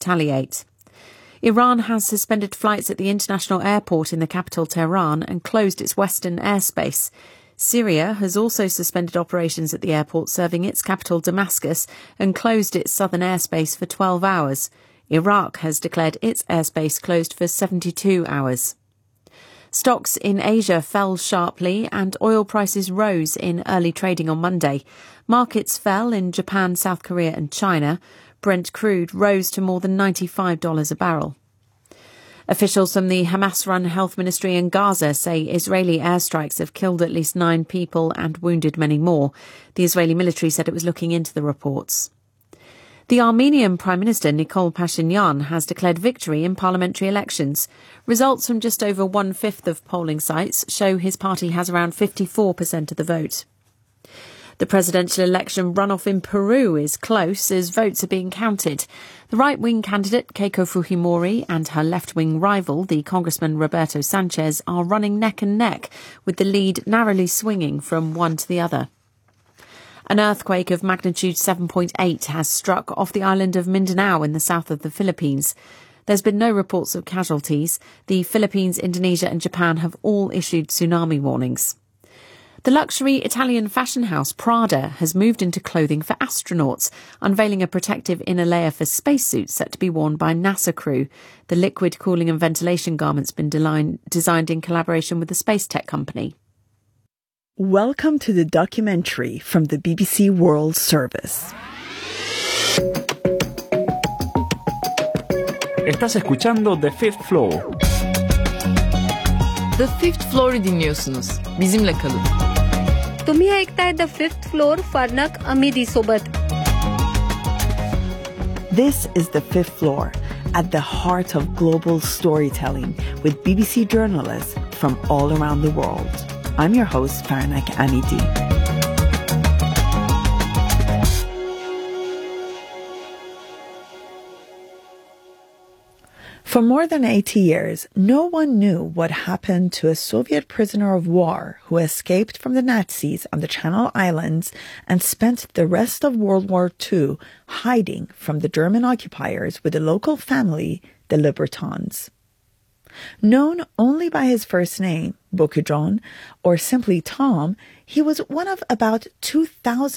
retaliate. Iran has suspended flights at the international airport in the capital Tehran and closed its western airspace. Syria has also suspended operations at the airport serving its capital Damascus and closed its southern airspace for 12 hours. Iraq has declared its airspace closed for 72 hours. Stocks in Asia fell sharply and oil prices rose in early trading on Monday. Markets fell in Japan, South Korea and China. Brent crude rose to more than $95 a barrel. Officials from the Hamas-run health ministry in Gaza say Israeli airstrikes have killed at least 9 people and wounded many more. The Israeli military said it was looking into the reports. The Armenian Prime Minister Nikol Pashinyan has declared victory in parliamentary elections. Results from just over 1/5 of polling sites show his party has around 54% of the vote. The presidential election runoff in Peru is close as votes are being counted. The right-wing candidate Keiko Fujimori and her left-wing rival, the Congressman Roberto Sanchez, are running neck and neck, with the lead narrowly swinging from one to the other. An earthquake of magnitude 7.8 has struck off the island of Mindanao in the south of the Philippines. There's been no reports of casualties. The Philippines, Indonesia and Japan have all issued tsunami warnings. The luxury Italian fashion house Prada has moved into clothing for astronauts, unveiling a protective inner layer for spacesuits set to be worn by NASA crew. The liquid cooling and ventilation garment's been designed in collaboration with the space tech company. Welcome to the documentary from the BBC World Service. Estás escuchando The Fifth Floor. The Fifth Floor'u dinliyorsunuz. Bizimle kalın. तुम्ही ऐकताय The Fifth Floor फार्नक अमिदी सोबत. This is The Fifth Floor, at the heart of global storytelling with BBC journalists from all around the world. I'm your host, Farnak Amidi. For more than 80 years, no one knew what happened to a Soviet prisoner of war who escaped from the Nazis on the Channel Islands and spent the rest of World War II hiding from the German occupiers with a local family, the Libertons. Known only by his first name, Bokudjon, or simply Tom, he was one of about 2,000